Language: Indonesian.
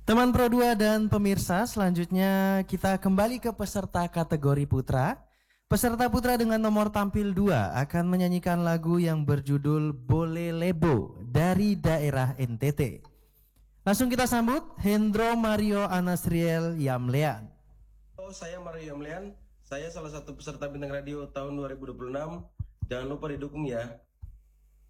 Teman Pro 2 dan pemirsa, selanjutnya kita kembali ke peserta kategori putra. Peserta putra dengan nomor tampil 2 akan menyanyikan lagu yang berjudul Bole Lebo dari daerah NTT. Langsung kita sambut Hendro Mario Anasriel Yamlean. Halo, saya Mario Yamlean. Saya salah satu peserta Bintang Radio tahun 2026. Jangan lupa didukung ya.